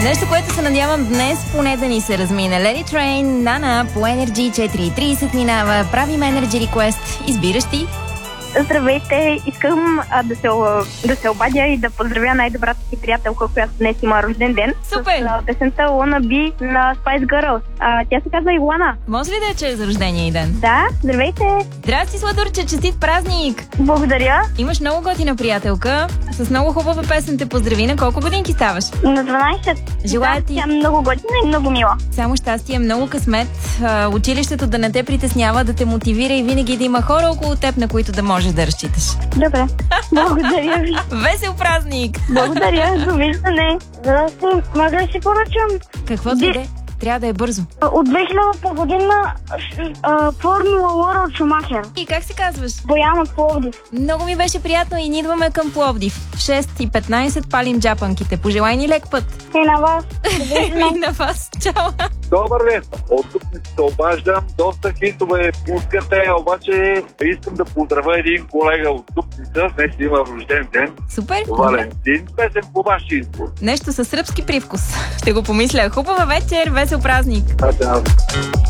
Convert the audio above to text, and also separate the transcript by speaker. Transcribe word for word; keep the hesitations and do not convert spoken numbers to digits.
Speaker 1: Нещо, което се надявам днес поне да ни се размине. Let It Rain, Нана по Energy, четири и трийсет минава. Правим Energy Request. Избираш ти.
Speaker 2: Здравейте, искам а, да, се, да се обадя и да поздравя най-добрата си приятелка, която днес има рожден ден.
Speaker 1: Супер!
Speaker 2: С а, песента Wanna Be на Spice Girls. А, тя се казва Илана.
Speaker 1: Може ли да е, че е за рождения и ден?
Speaker 2: Да, здравейте!
Speaker 1: Здрасти, Сладурче, честит празник!
Speaker 2: Благодаря.
Speaker 1: Имаш много готина приятелка, с много хубава песен те поздрави. На колко годинки ставаш?
Speaker 2: На дванайсет.
Speaker 1: Желая ти...
Speaker 2: Да, тя е много готина и много мила.
Speaker 1: Само щастие, много късмет. Училището да не те притеснява, да те мотивира и винаги да има хора около теб, на които да можеш да разчиташ.
Speaker 2: Добре. Благодаря ви.
Speaker 1: Весел празник!
Speaker 2: Благодаря. Довиждане. Здрасти. Мога да си поръчам?
Speaker 1: Каквото и да е, трябва да е бързо.
Speaker 2: От две хилядната година Формула Лора от Шумахер.
Speaker 1: И как се казваш?
Speaker 2: Боян от Пловдив.
Speaker 1: Много ми беше приятно и ни идваме към Пловдив. В шест и петнайсет палим джапанките. Пожелай ни лек път.
Speaker 2: И на вас.
Speaker 1: И на вас. Чао.
Speaker 3: Добър ден! От тук не се обаждам. Доста хитове пускате, обаче искам да поздравя един колега от Дупница. Днес има рожден ден.
Speaker 1: Супер.
Speaker 3: Валентин. Песен по ваш избор.
Speaker 1: Нещо със сръбски привкус. Ще го помисля. Хубава вечер, весел празник.
Speaker 3: Да, да.